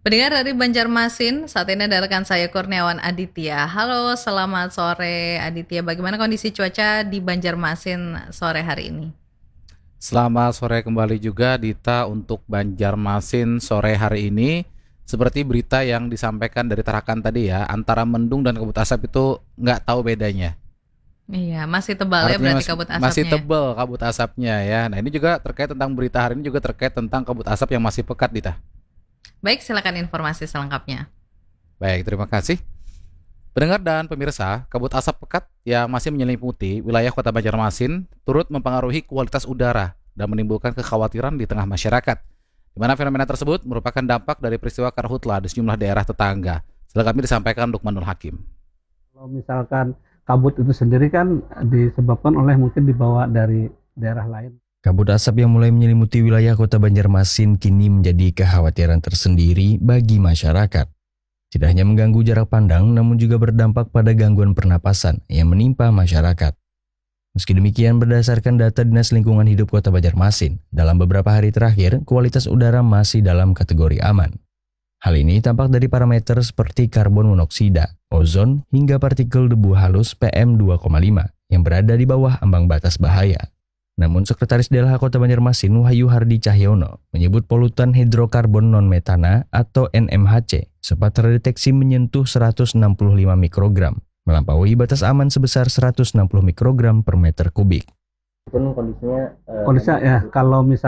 Pendengar dari Banjarmasin, saat ini ada rekan saya Kurniawan Aditya. Halo, selamat sore Aditya. Bagaimana kondisi cuaca di Banjarmasin sore hari ini? Selamat sore kembali juga Dita untuk Banjarmasin sore hari ini. Seperti berita yang disampaikan dari Tarakan tadi ya, antara mendung dan kabut asap itu nggak tahu bedanya. Iya, masih tebal ya Artinya berarti kabut masih asapnya ya. tebal kabut asapnya ya. Nah ini juga terkait tentang berita hari ini juga terkait tentang kabut asap yang masih pekat Dita. Baik, silakan informasi selengkapnya. Baik, terima kasih. Pendengar dan pemirsa, kabut asap pekat yang masih menyelimuti wilayah Kota Banjarmasin turut mempengaruhi kualitas udara dan menimbulkan kekhawatiran di tengah masyarakat. Di mana fenomena tersebut merupakan dampak dari peristiwa karhutla di sejumlah daerah tetangga. Selengkapnya disampaikan Lukmanul Hakim. Kalau misalkan kabut itu sendiri kan disebabkan oleh mungkin dibawa dari daerah lain. Kabut asap yang mulai menyelimuti wilayah Kota Banjarmasin kini menjadi kekhawatiran tersendiri bagi masyarakat. Tidak hanya mengganggu jarak pandang, namun juga berdampak pada gangguan pernapasan yang menimpa masyarakat. Meski demikian, berdasarkan data Dinas Lingkungan Hidup Kota Banjarmasin, dalam beberapa hari terakhir, kualitas udara masih dalam kategori aman. Hal ini tampak dari parameter seperti karbon monoksida, ozon, hingga partikel debu halus PM2,5 yang berada di bawah ambang batas bahaya. Namun Sekretaris DLH Kota Banjarmasin Wahyu Hardi Cahyono menyebut polutan hidrokarbon non-metana atau NMHC sempat terdeteksi menyentuh 165 mikrogram, melampaui batas aman sebesar 160 mikrogram per meter kubik. Kondisinya ya kalau misalkan